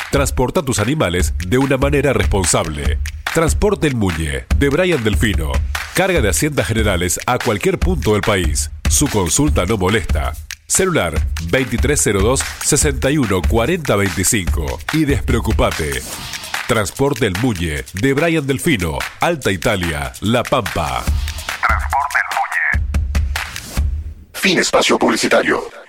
Transporta tus animales de una manera responsable. Transporte El Muñe, de Brian Delfino. Carga de haciendas generales a cualquier punto del país. Su consulta no molesta. Celular 2302 61 40 25. Y despreocupate. Transporte El Muñe, de Brian Delfino, Alta Italia, La Pampa. Transporte El Muñe. Fin espacio publicitario.